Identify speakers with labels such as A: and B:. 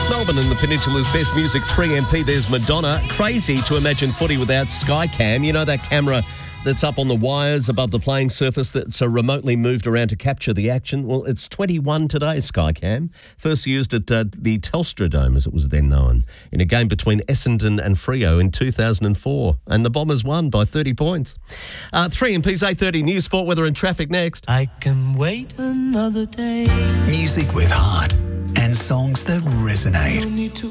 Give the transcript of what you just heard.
A: Melbourne and the Peninsula's best music, 3MP. There's Madonna. Crazy to imagine footy without Skycam. You know that camera that's up on the wires above the playing surface that's remotely moved around to capture the action? Well, it's 21 today, Skycam. First used at the Telstra Dome, as it was then known, in a game between Essendon and Freo in 2004. And the Bombers won by 30 points. 3MP's 8:30 News, Sport, weather and traffic next.
B: I can wait another day.
C: Music with heart and songs that resonate.
B: No need to